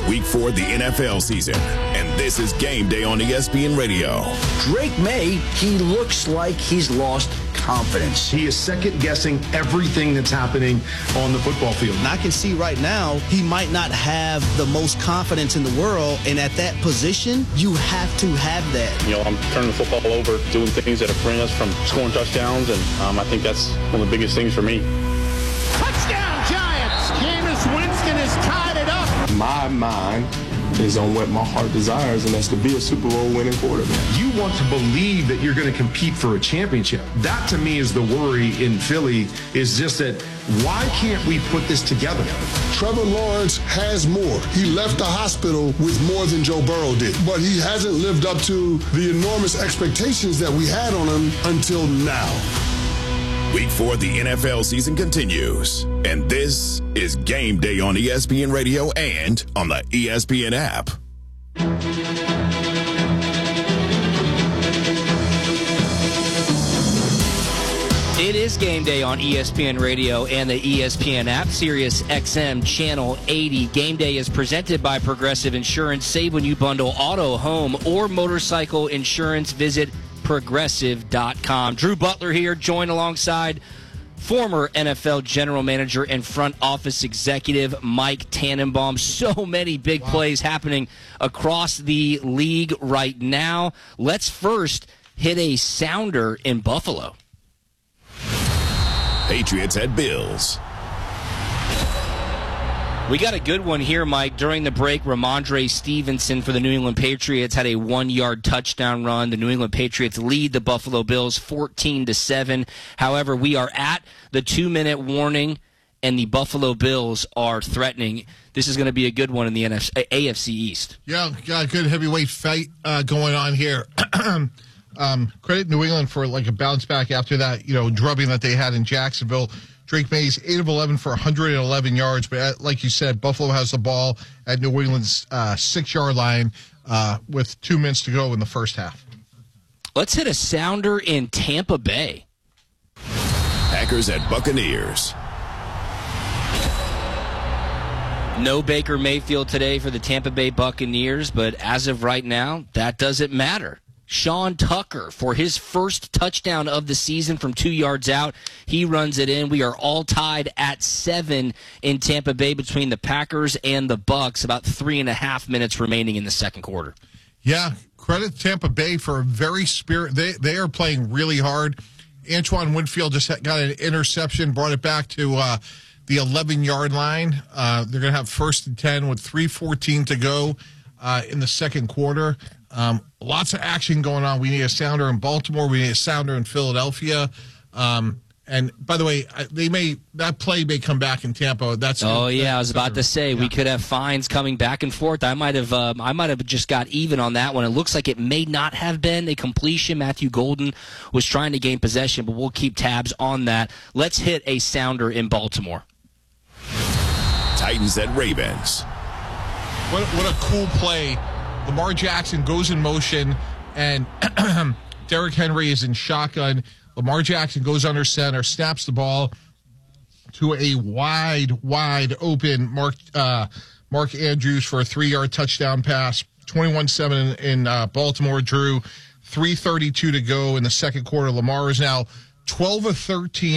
Week 4 of the NFL season, and this is Game Day on ESPN Radio. Drake May, he looks like he's lost confidence. He is second-guessing everything that's happening on the football field. And I can see right now he might not have the most confidence in the world, and at that position, you have to have that. You know, I'm turning the football over, doing things that bring us from scoring touchdowns, and I think that's one of the biggest things for me. Touchdown, Giants! Jameis Winston has tied it up. My mind is on what my heart desires, and that's to be a Super Bowl winning quarterback. You want to believe that you're going to compete for a championship. That, to me, is the worry in Philly, is just that why can't we put this together? Trevor Lawrence has more. He left the hospital with more than Joe Burrow did, but he hasn't lived up to the enormous expectations that we had on him until now. Week 4 of the NFL season continues, and this is Game Day on ESPN Radio and on the ESPN app. It is Game Day on ESPN Radio and the ESPN app, Sirius XM Channel 80. Game Day is presented by Progressive Insurance. Save when you bundle auto, home, or motorcycle insurance. Visit Progressive.com. Drew Butler here, joined alongside former NFL general manager and front office executive Mike Tannenbaum. So many big plays happening across the league right now. Let's first hit a sounder in Buffalo. Patriots at Bills. We got a good one here, Mike. During the break, Ramondre Stevenson for the New England Patriots had a 1-yard touchdown run. The New England Patriots lead the Buffalo Bills 14-7. However, we are at the 2-minute warning, and the Buffalo Bills are threatening. This is going to be a good one in the AFC East. Yeah, got a good heavyweight fight going on here. Credit New England for like a bounce back after that, drubbing that they had in Jacksonville. Drake May's 8 of 11 for 111 yards, but like you said, Buffalo has the ball at New England's 6-yard line with 2 minutes to go in the first half. Let's hit a sounder in Tampa Bay. Packers at Buccaneers. No Baker Mayfield today for the Tampa Bay Buccaneers, but as of right now, that doesn't matter. Sean Tucker for his first touchdown of the season from 2 yards out. He runs it in. We are all tied at 7 in Tampa Bay between the Packers and the Bucs. About 3.5 minutes remaining in the second quarter. Yeah, credit Tampa Bay for a very spirit. They are playing really hard. Antoine Winfield just got an interception, brought it back to the 11-yard line. They're going to have 1st and 10 with 3:14 to go in the second quarter. Lots of action going on. We need a sounder in Baltimore. We need a sounder in Philadelphia. And by the way, that play may come back in Tampa. I was about to say we could have fines coming back and forth. I might have just got even on that one. It looks like it may not have been a completion. Matthew Golden was trying to gain possession, but we'll keep tabs on that. Let's hit a sounder in Baltimore. Titans at Ravens. What a cool play. Lamar Jackson goes in motion, and Derrick Henry is in shotgun. Lamar Jackson goes under center, snaps the ball to a wide open Mark Andrews for a 3-yard touchdown pass. 21-7 in Baltimore, Drew. 3:32 to go in the second quarter. Lamar is now 12 of 13.